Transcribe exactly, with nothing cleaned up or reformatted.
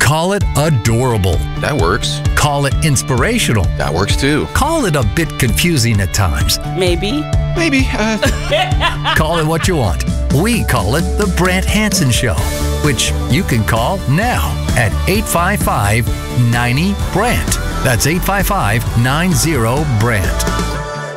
Call it adorable. That works. Call it inspirational. That works too. Call it a bit confusing at times. Maybe. Maybe. Uh... Call it what you want. We call it The Brant Hansen Show, which you can call now at eight five five, nine zero, B R A N T. That's eight five five, nine zero, B R A N T.